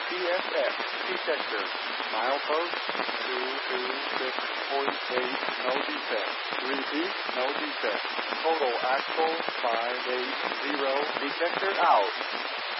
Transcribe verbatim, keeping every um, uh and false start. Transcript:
T S X detector. Milepost two two six point eight, no defect. Repeat, no defect. Total axle five eight zero, detector out.